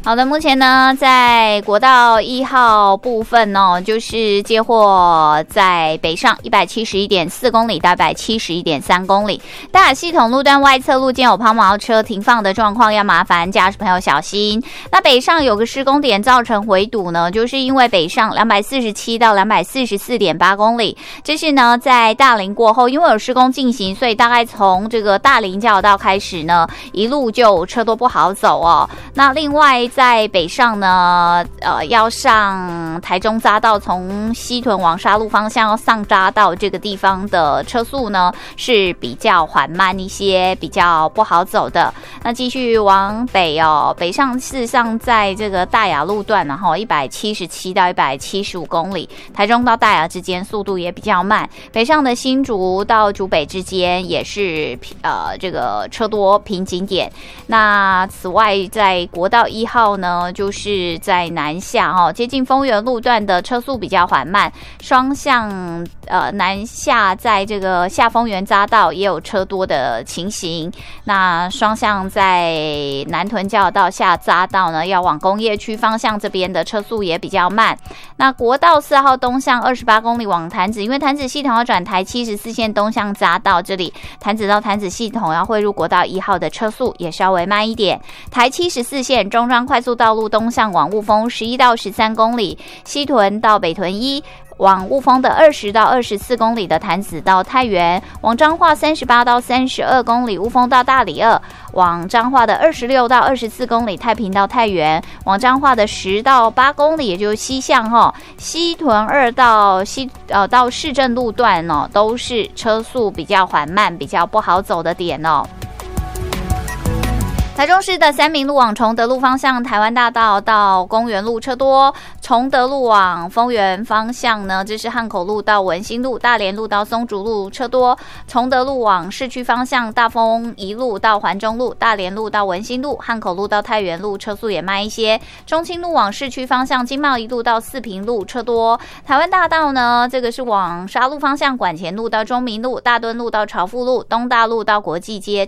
好的，目前呢，在国道1号部分哦，就是接获在北上171.4公里到171.3公里，大雅系统路段外侧路间有抛锚车停放的状况，要麻烦驾驶朋友小心。那北上有个施工点造成回堵呢，就是因为北上247到244.8公里，这是呢在大林过后，因为有施工进行，所以大概从这个大林交流道开始呢，一路就车多不好走哦。那另外在北上呢，要上台中匝道，从西屯往沙鹿方向要上匝道这个地方的车速呢是比较缓慢一些，比较不好走的。那继续往北哦，北上事实上在这个大雅路段然后177到175公里，台中到大雅之间速度也比较慢。北上的新竹到竹北之间也是这个车多瓶颈点。那此外在国道1号呢，就是在南下接近丰原路段的车速比较缓慢，双向南下在这个下丰原匝道也有车多的情形。那双向在南屯交流道下匝道呢，要往工业区方向这边的车速也比较慢。那国道4号东向28公里往潭子，因为潭子系统要转台74线东向匝道，这里潭子到潭子系统要汇入国道1号的车速也稍微慢一点。台74线中彰快速道路东向往雾峰11到13公里，西屯到北屯1往雾峰的20到24公里的潭子到太原，往彰化38到32公里，雾峰到大里2，往彰化的26到24公里，太平到太原，往彰化的10到8公里，也就是西向西屯2到市政路段都是车速比较缓慢，比较不好走的点台中市的三民路往崇德路方向，台湾大道到公园路车多；崇德路往丰原方向呢，这是汉口路到文心路、大连路到松竹路车多；崇德路往市区方向，大丰一路到环中路、大连路到文心路、汉口路到太原路车速也慢一些；中清路往市区方向，经贸一路到四平路车多；台湾大道呢，这个是往沙鹿方向，管前路到中明路、大墩路到朝富路、东大路到国际街